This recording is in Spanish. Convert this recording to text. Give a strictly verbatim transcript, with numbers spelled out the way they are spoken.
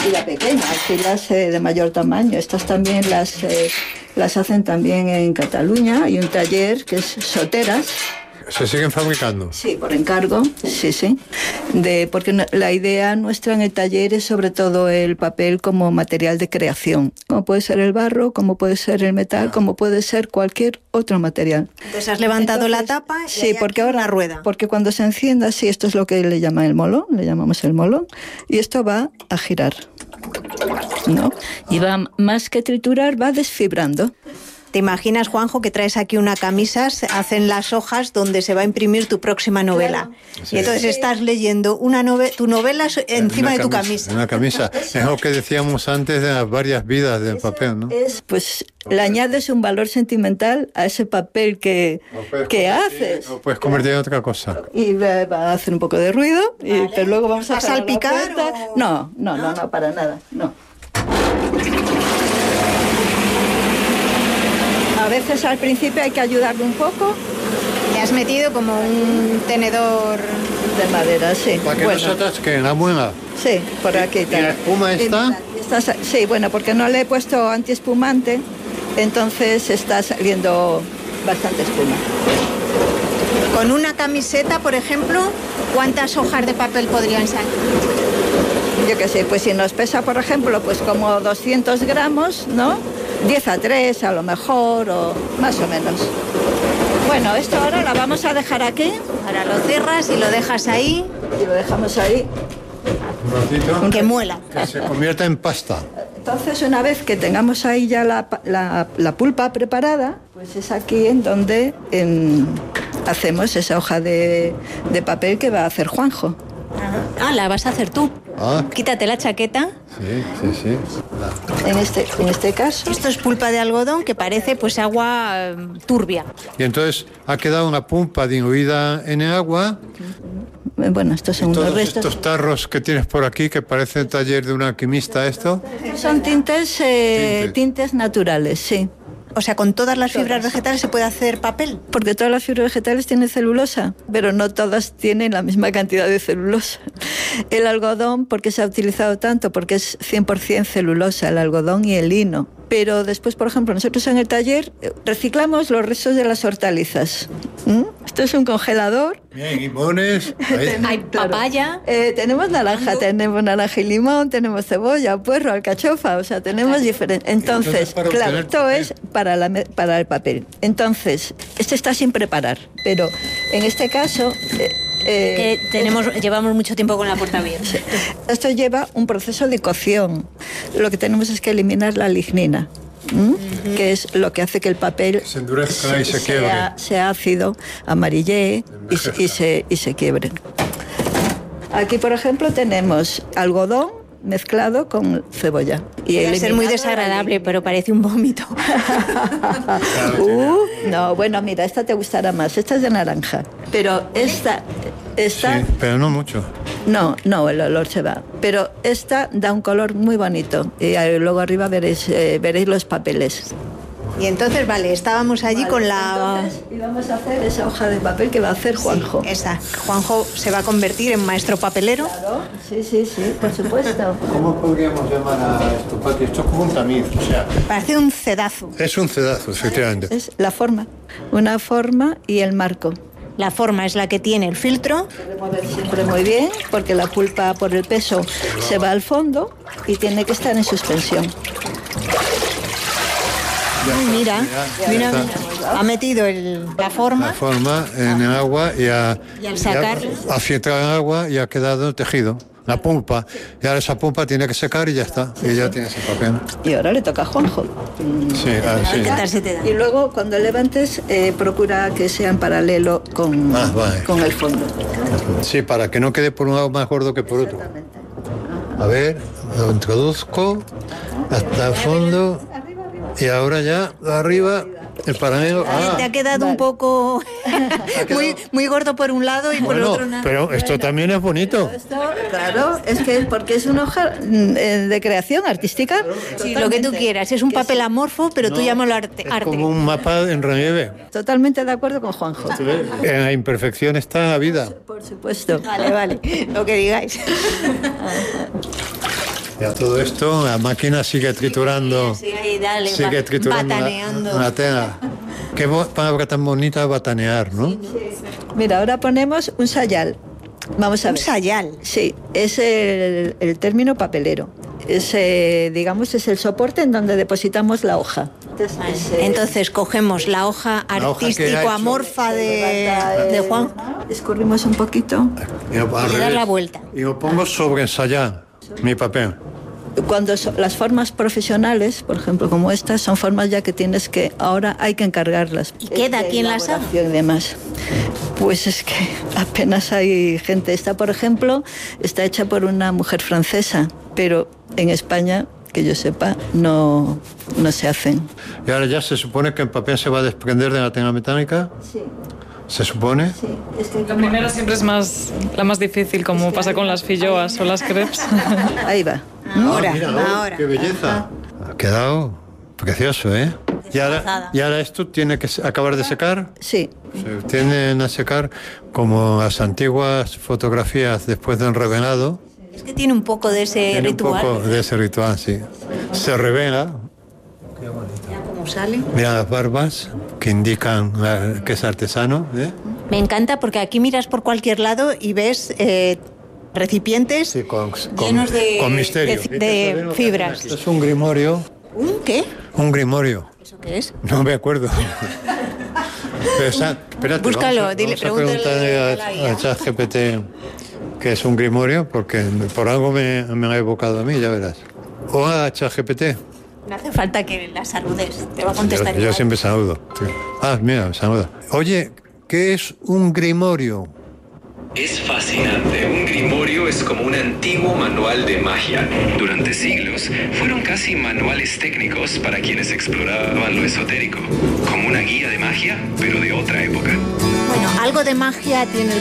medida pequeña, aquí las eh, de mayor tamaño. Estas también las, eh, las hacen también en Cataluña. Hay un taller que es Soteras. ¿Se siguen fabricando? Sí, por encargo, sí, sí. De, porque no, la idea nuestra en el taller es sobre todo el papel como material de creación. Como puede ser el barro, como puede ser el metal, como puede ser cualquier otro material. Entonces has levantado Entonces, la tapa y sí, porque ahora la rueda. Porque cuando se encienda, sí, esto es lo que le llaman el molón, le llamamos el molón, y esto va a girar, ¿no? Y va, más que triturar, va desfibrando. ¿Te imaginas, Juanjo, que traes aquí una camisa, se hacen las hojas donde se va a imprimir tu próxima novela? Claro. Sí. Y entonces estás leyendo una nove- tu novela encima de tu camisa. Una camisa. Es lo que decíamos antes de las varias vidas del papel, ¿no? Es, pues le añades un valor sentimental a ese papel que, que haces. Lo puedes convertir en otra cosa. Y va a hacer un poco de ruido, y, vale. Pero luego vamos a... ¿Va a salpicar? O... No, no, no, no, para nada, no. A veces al principio hay que ayudarle un poco. Le has metido como un tenedor de madera, sí. ¿Para que bueno. nosotras que la muela? Sí, por aquí. ¿Y la espuma está? está? Sí, bueno, porque no le he puesto antiespumante, entonces está saliendo bastante espuma. Con una camiseta, por ejemplo, ¿cuántas hojas de papel podrían salir? Yo qué sé, pues si nos pesa, por ejemplo, pues como doscientos gramos, ¿no? diez a tres a lo mejor, o más o menos. Bueno, esto ahora la vamos a dejar aquí. Ahora lo cierras y lo dejas ahí. Y lo dejamos ahí. Un ratito. Que muela. Que se convierta en pasta. Entonces, una vez que tengamos ahí ya la, la, la pulpa preparada, pues es aquí en donde en, hacemos esa hoja de, de papel que va a hacer Juanjo. Ah, la vas a hacer tú. Ah. Quítate la chaqueta. Sí, sí, sí. En este, en este caso. Esto es pulpa de algodón que parece pues agua eh, turbia. Y entonces ha quedado una pulpa diluida en el agua. Bueno, estos son unos restos. Estos tarros que tienes por aquí que parece el taller de un alquimista, ¿esto? Son tintes, eh, tintes. tintes naturales, sí. O sea, con todas las fibras vegetales se puede hacer papel. Porque todas las fibras vegetales tienen celulosa, pero no todas tienen la misma cantidad de celulosa. El algodón, porque se ha utilizado tanto, porque es cien por ciento celulosa, el algodón y el lino. Pero después, por ejemplo, nosotros en el taller reciclamos los restos de las hortalizas. ¿Mm? Esto es un congelador. Bien, limones. Hay papaya. Eh, tenemos naranja, ¿no? Tenemos naranja y limón, tenemos cebolla, puerro, alcachofa, o sea, tenemos diferentes. Entonces, Entonces claro, esto es para, la, para el papel. Entonces, este está sin preparar, pero en este caso... Eh, Eh, que tenemos, es, llevamos mucho tiempo con la puerta abierta. Sí. Esto lleva un proceso de cocción. Lo que tenemos es que eliminar la lignina, ¿m? Uh-huh. Que es lo que hace que el papel se endurezca y se quiebre, sea, sea ácido, amarille y, y, se, y se quiebre. Aquí, por ejemplo, tenemos algodón mezclado con cebolla. Y debe ser muy desagradable, pero parece un vómito. uh, no, bueno, mira, esta te gustará más. Esta es de naranja. Pero esta... esta sí, pero no mucho. No, no, el olor se va. Pero esta da un color muy bonito. Y luego arriba veréis, eh, veréis los papeles. Y entonces, vale, estábamos allí vale, con la... Entonces, y vamos a hacer esa hoja de papel que va a hacer Juanjo. Sí, esa. Juanjo se va a convertir en maestro papelero. Claro, sí, sí, sí, por supuesto. ¿Cómo podríamos llamar a esto, Pati? Esto es como un tamiz, o sea... Parece un cedazo. Es un cedazo, efectivamente. Es la forma, una forma y el marco. La forma es la que tiene el filtro. Se remueve siempre muy bien, porque la pulpa por el peso se va al fondo y tiene que estar en suspensión. Mira, mira, mira, ha metido el, la forma. La forma en el agua y, a, y al sacar. Y a, ha filtrado el agua y ha quedado tejido. La pulpa. Y ahora esa pulpa tiene que secar y ya está. Y ya tiene ese papel. Y ahora le toca a Juanjo. Sí, ah, sí. ¿Qué tal se te da? Y luego cuando levantes, eh, procura que sea en paralelo con, ah, vale. con el fondo. Sí, para que no quede por un lado más gordo que por otro. A ver, lo introduzco hasta el fondo. Y ahora ya, arriba, el paralelo... Ah, te ha quedado vale. un poco muy, muy gordo por un lado y bueno, por otro nada. Pero esto bueno, también es bonito. Esto, claro, es que porque es una hoja de creación artística. Sí, lo que tú quieras. Es un papel amorfo, pero no, tú llámalo arte. Es como un mapa en relieve. Totalmente de acuerdo con Juanjo. En la imperfección está la vida. Por supuesto. Vale, vale. Lo que digáis. Ya todo esto, la máquina sigue triturando. Sí, ahí, dale, sigue triturando. bataneando. La, la tela. Qué bo- palabra tan bonita, batanear, ¿no? Mira, ahora ponemos un sayal. Vamos a Un ver. sayal. Sí, es el, el término papelero. Es, eh, digamos, es el soporte en donde depositamos la hoja. Entonces, es, eh, Entonces cogemos la hoja La hoja que ha artístico-amorfa de, levanta, de eh, Juan Escurrimos un poquito. Y lo, al y le das revés. la vuelta. Y lo pongo sobre el sayal, mi papel. Cuando so- las formas profesionales, por ejemplo, como estas, son formas ya que tienes que, ahora hay que encargarlas. ¿Y queda De quien las haga? elaboración y demás. Pues es que apenas hay gente. Esta, por ejemplo, está hecha por una mujer francesa, pero en España, que yo sepa, no, no se hacen. Y ahora ya se supone que el papel se va a desprender de la tela metálica. Sí, ¿Se supone? sí. Es que La primera siempre es más, la más difícil, como pasa con las filloas o las crepes. ahí va. Ahora, Ah, mira, oh, ahora. ¡Qué belleza! Ha quedado precioso, ¿eh? Y ahora, Desfasada. y ahora esto tiene que se- acabar de secar. Sí, Se tienden a secar como las antiguas fotografías después del revelado. Es que tiene un poco de ese Tiene ritual. un poco de ese ritual, sí. Se revela. Ya como sale. Mira las barbas que indican la- que es artesano. ¿eh? Me encanta porque aquí miras por cualquier lado y ves eh, recipientes Sí, con, con- llenos de, con misterio. de- de fibras. Esto es un grimorio. ¿Un qué? Un grimorio. ¿Eso qué es? No me acuerdo. Pero, esa- espérate, Búscalo, vamos a, dile, vamos a pregúntale preguntarle a la I A. a, a ChatGPT qué es un grimorio, porque por algo me, me ha evocado a mí, ya verás. O a ChatGPT. No hace falta que la saludes, te va a contestar Yo, yo igual. siempre saludo. Sí. Ah, mira, saluda. Oye, ¿qué es un grimorio? Es fascinante. Un grimorio es como un antiguo manual de magia. Durante siglos fueron casi manuales técnicos para quienes exploraban lo esotérico, como una guía de magia, pero de otra época. Bueno, algo de magia tiene el